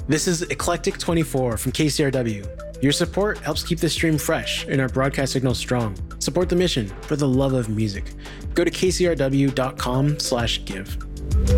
This is Eclectic24 from KCRW. Your support helps keep this stream fresh and our broadcast signal strong. Support the mission for the love of music. Go to kcrw.com/give.